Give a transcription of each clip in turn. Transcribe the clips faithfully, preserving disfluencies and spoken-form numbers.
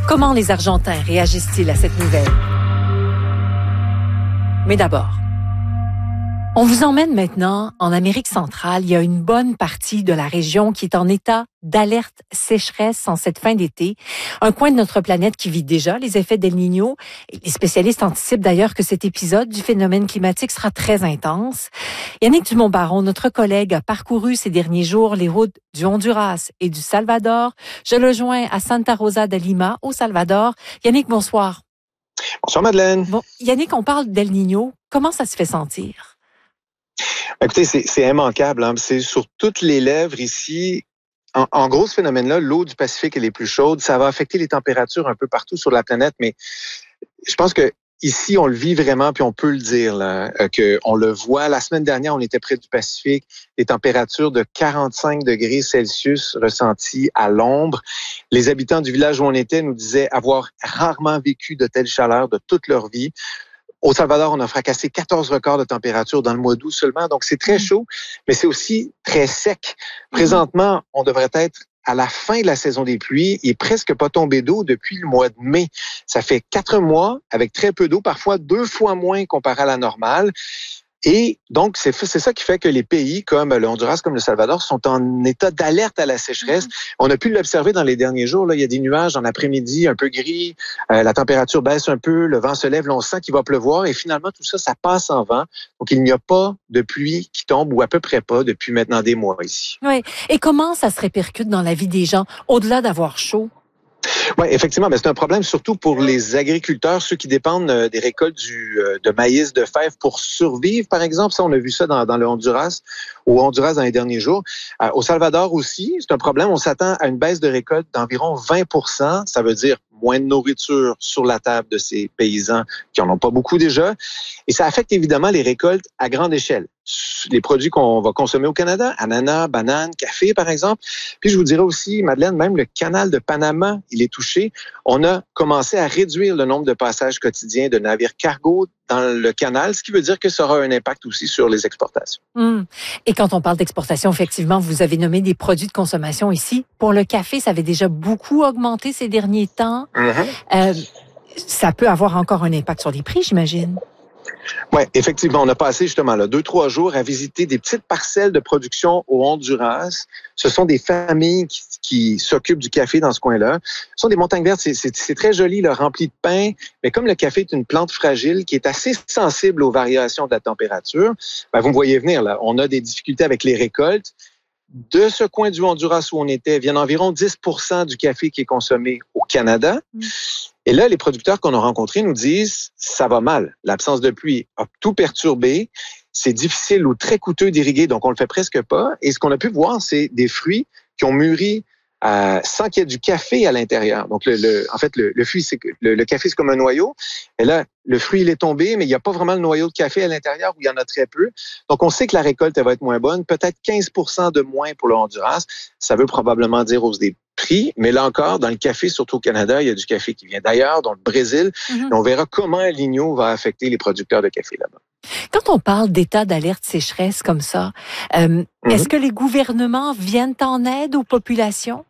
Comment les Argentins réagissent-ils à cette nouvelle? Mais d'abord, on vous emmène maintenant en Amérique centrale. Il y a une bonne partie de la région qui est en état d'alerte sécheresse en cette fin d'été. Un coin de notre planète qui vit déjà les effets d'El Niño. Les spécialistes anticipent d'ailleurs que cet épisode du phénomène climatique sera très intense. Yannick Dumont-Baron, notre collègue, a parcouru ces derniers jours les routes du Honduras et du Salvador. Je le joins à Santa Rosa de Lima, au Salvador. Yannick, bonsoir. Bonsoir Madeleine. Bon, Yannick, on parle d'El Niño. Comment ça se fait sentir? Écoutez, c'est, c'est immanquable. Hein? C'est sur toutes les lèvres ici. En, en gros, ce phénomène-là, l'eau du Pacifique, elle est plus chaude. Ça va affecter les températures un peu partout sur la planète, mais je pense que ici, on le vit vraiment, puis on peut le dire, là, que on le voit. La semaine dernière, on était près du Pacifique. Les températures de quarante-cinq degrés Celsius ressenties à l'ombre. Les habitants du village où on était nous disaient avoir rarement vécu de telle chaleur de toute leur vie. Au Salvador, on a fracassé quatorze records de température dans le mois d'août seulement. Donc, c'est très chaud, mais c'est aussi très sec. Présentement, on devrait être à la fin de la saison des pluies. Il est presque pas tombé d'eau depuis le mois de mai. Ça fait quatre mois avec très peu d'eau, parfois deux fois moins comparé à la normale. Et donc, c'est, c'est ça qui fait que les pays comme le Honduras, comme le Salvador, sont en état d'alerte à la sécheresse. Mm-hmm. On a pu l'observer dans les derniers jours. Là, il y a des nuages en après-midi, un peu gris. Euh, la température baisse un peu, le vent se lève, là, on sent qu'il va pleuvoir. Et finalement, tout ça, ça passe en vent. Donc, il n'y a pas de pluie qui tombe, ou à peu près pas, depuis maintenant des mois ici. Oui. Et comment ça se répercute dans la vie des gens, au-delà d'avoir chaud? Oui, effectivement, mais c'est un problème surtout pour les agriculteurs, ceux qui dépendent des récoltes du, de maïs, de fèves pour survivre, par exemple. Ça, on a vu ça dans, dans le Honduras, au Honduras dans les derniers jours. Euh, au Salvador aussi, c'est un problème. On s'attend à une baisse de récolte d'environ vingt pour cent. Ça veut dire moins de nourriture sur la table de ces paysans qui en ont pas beaucoup déjà. Et ça affecte évidemment les récoltes à grande échelle. Les produits qu'on va consommer au Canada, ananas, bananes, café, par exemple. Puis je vous dirais aussi, Madeleine, même le canal de Panama, il est touché. On a commencé à réduire le nombre de passages quotidiens de navires cargo dans le canal, ce qui veut dire que ça aura un impact aussi sur les exportations. Mmh. Et quand on parle d'exportation, effectivement, vous avez nommé des produits de consommation ici. Pour le café, ça avait déjà beaucoup augmenté ces derniers temps. Mmh. Euh, ça peut avoir encore un impact sur les prix, j'imagine. Oui, effectivement. On a passé justement là, deux, trois jours à visiter des petites parcelles de production au Honduras. Ce sont des familles qui, qui s'occupent du café dans ce coin-là. Ce sont des montagnes vertes. C'est, c'est, c'est très joli, là, rempli de pain. Mais comme le café est une plante fragile qui est assez sensible aux variations de la température, ben, vous me voyez venir là. On a des difficultés avec les récoltes. De ce coin du Honduras où on était, viennent environ dix pour cent du café qui est consommé au Canada. Mmh. Et là, les producteurs qu'on a rencontrés nous disent, ça va mal. L'absence de pluie a tout perturbé. C'est difficile ou très coûteux d'irriguer, donc on le fait presque pas. Et ce qu'on a pu voir, c'est des fruits qui ont mûri euh, sans qu'il y ait du café à l'intérieur. Donc, le, le, en fait, le, le, fruit, c'est que, le, le café, c'est comme un noyau. Et là, le fruit, il est tombé, mais il n'y a pas vraiment le noyau de café à l'intérieur où il y en a très peu. Donc, on sait que la récolte, elle va être moins bonne. Peut-être quinze pour cent de moins pour le Honduras. Ça veut probablement dire hausse des prix. Mais là encore, dans le café, surtout au Canada, il y a du café qui vient d'ailleurs, dont le Brésil. Mm-hmm. Et on verra comment El Niño va affecter les producteurs de café là-bas. Quand on parle d'état d'alerte sécheresse comme ça, euh, mm-hmm. est-ce que les gouvernements viennent en aide aux populations?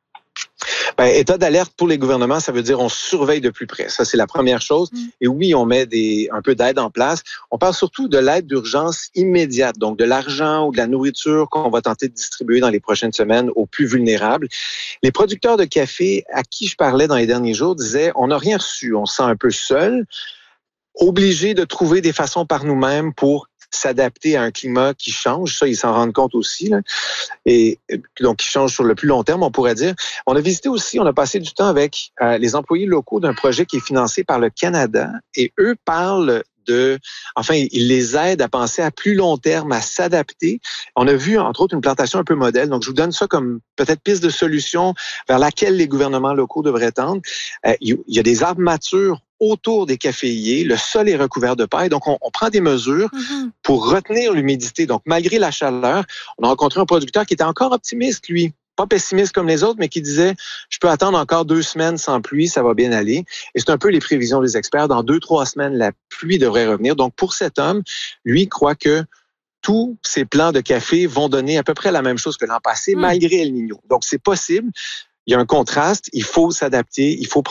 Ben, état d'alerte pour les gouvernements, ça veut dire on surveille de plus près. Ça, c'est la première chose. Mm. Et oui, on met des, un peu d'aide en place. On parle surtout de l'aide d'urgence immédiate, donc de l'argent ou de la nourriture qu'on va tenter de distribuer dans les prochaines semaines aux plus vulnérables. Les producteurs de café à qui je parlais dans les derniers jours disaient, on n'a rien reçu, on se sent un peu seul, obligé de trouver des façons par nous-mêmes pour s'adapter à un climat qui change. Ça, ils s'en rendent compte aussi. Là. Et donc, qui change sur le plus long terme, on pourrait dire. On a visité aussi, on a passé du temps avec euh, les employés locaux d'un projet qui est financé par le Canada. Et eux parlent de... Enfin, ils les aident à penser à plus long terme, à s'adapter. On a vu, entre autres, une plantation un peu modèle. Donc, je vous donne ça comme peut-être piste de solution vers laquelle les gouvernements locaux devraient tendre. Euh, il y a des arbres matures autour des caféiers, le sol est recouvert de paille, donc on, on prend des mesures mm-hmm. pour retenir l'humidité. Donc, malgré la chaleur, on a rencontré un producteur qui était encore optimiste, lui. Pas pessimiste comme les autres, mais qui disait, je peux attendre encore deux semaines sans pluie, ça va bien aller. Et c'est un peu les prévisions des experts. Dans deux, trois semaines, la pluie devrait revenir. Donc, pour cet homme, lui croit que tous ces plants de café vont donner à peu près la même chose que l'an passé, mm. malgré El Niño. Donc, c'est possible. Il y a un contraste. Il faut s'adapter. Il faut